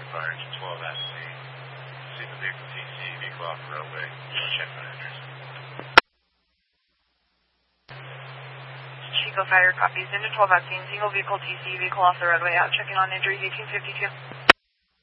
Fire Engine 12 at sea. See the vehicle TC, vehicle off the roadway. Check on entries. Chico Fire copies. Engine 12 at scene. Single vehicle TC, vehicle off the roadway. Out checking on entries 1852.